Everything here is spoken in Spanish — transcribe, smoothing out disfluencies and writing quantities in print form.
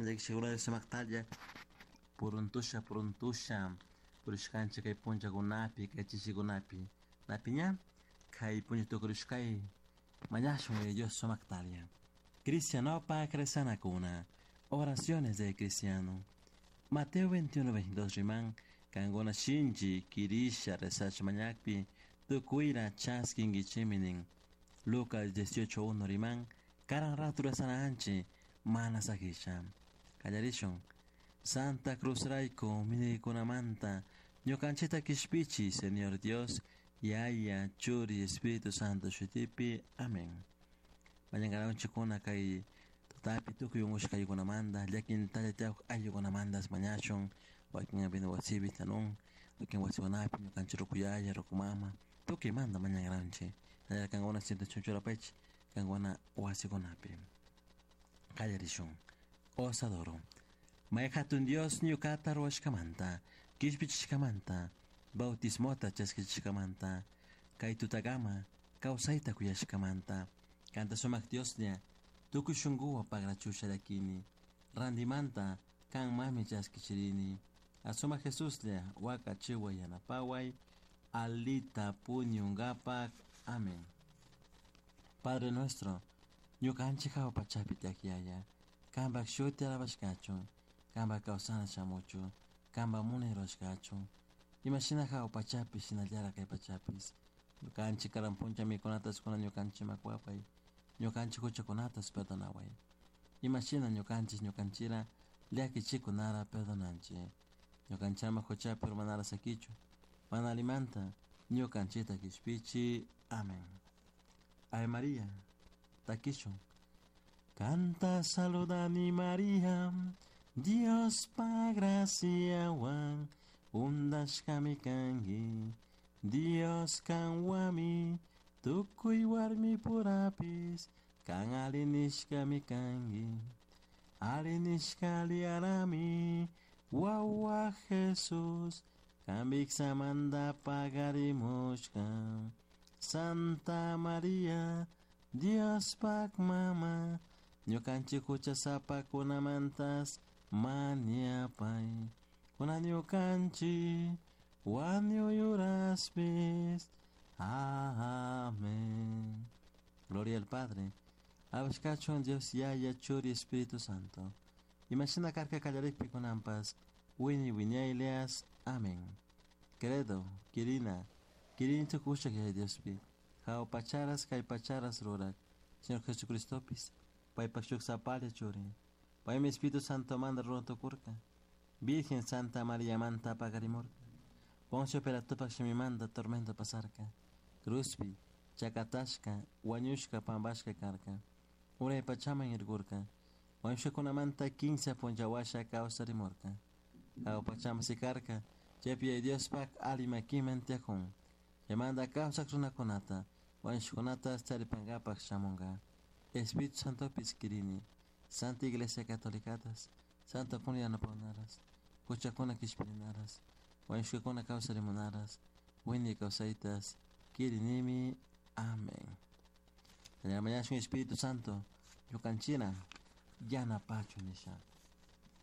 de que segura de Samactalla, Puruntusha, Purishkancha, Kai Puncha Gunapi, Kai Chichi Gunapi, Napiña, Kai Puncha Tukurushkai, Mayashun de Dios Samactalia. Cristiano pa Cresana Cuna, oraciones de cristiano. Mateo 21-22 Rimán, Kangona Shinji, Kirisha, Resach Mañakpi, Tukuira, Chaskin Gichiminin, Lucas 18-1 Rimán, Karan Ratura Sanaanchi, Mana Sakisha. Callarishon, Santa Cruz Raico, Minikunamanta, Ñocanchita Kishpichi, Señor Dios, Yaya, Churi, Espíritu Santo, Shutipi, Amén. Mañana chikuna kai tutapi tuku yung ushka yukunamanda, yakin talyatiak ay yukunamandas mañachon, wakin abin wasibi tanong, wakin wasiwanapi, yukanchi rukuyaya, rukumama, tuki manda mañana ranche, naya kangona sinto chunchura pech, kangona wasikunapi. Callarishon, osadoro, maekatun Dios nyukata ruashkamanta, kishpichkamanta, bautismota chaskichkamanta, kai tutagama, kausaita kuyashkamanta, Canta somak Diosnia, tukushunguwa pagrachusha dakini, randimanta, kan mami chaskichirini, asoma Jesuslia, waka chiwa yanapaway, alita puñungapak, amén. Padre nuestro, ñukanchi hao pachapi takiaya, kamba kshuti alabashkacho, kamba kausana chamucho, kamba muneroshkacho, imashina hao pachapi sinallara kay pachapis, ñukanchi karampuncha mikonatas kuna ñukanchi makwapay, ñukanchi huchakunatas perdonaway. Imashina ñukanchira liaki chikunara perdonanchi. Ñukanchama huchapi urmanara sakichu. Mana alimanta ñukanchita kishpichi. Amén. Ave María, takishun. Canta saludani María, Dios pa gracia wan, undashkami kangi, Dios kanwami, Tukui warmi purapis, kan alinishka mi kangi, alinishka liarami, wawa Jesús, kan biksamanda pagarimushka. Santa María, Dios pak mama, ñukanchi kuchasapa kunamantas maniapay, kuna ñukanchi, wanyo yuraspis. Amén. Gloria al Padre. Abascacho en Dios Yaya, Churi, Espíritu Santo. Imagina carca callarikpi con ampas. Winnie, Ileas. Amén. Credo, Kirina. Kirin tu kusha que Dios pi. Jao pacharas, kai pacharas rorak. Señor Jesucristo pis. Pai pachuk zapale churi. Pai mi Espíritu Santo manda roto curca. Virgen Santa María manta pagarimorca. Poncio Pelatupak mi manda tormento pasarca. Cruzpi, Chakatashka, Wanyushka, Pambashka Karka, Ure Pachama Irgurka, Wanshakunamanta 15 Ponjawasha Kausa Rimorka, Kao Pachama Sikarka, Chepia Dios Pak Alima Kimentiakun, Yamanda Kausa Krunakonata, Wanshukunata Staripangapak Shamonga, Espíritu Santo Piskirini, Santa Iglesia Catolicatas, Santa Puniana Ponaras, Kuchakuna Kishpirinaras, Wanshukuna Kausa Rimonaras, Winnie Kausaitas, Kirinimi, amén. En el mañana Espíritu Santo, Yucanchina, Yana Pacho Nisha.